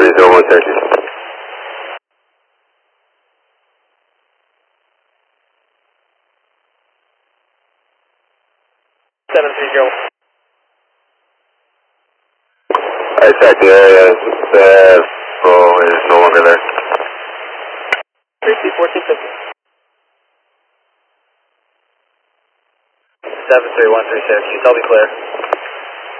3030. 730. I checked the area. The phone is no longer there. 3C1450. 73136. You tell me clear.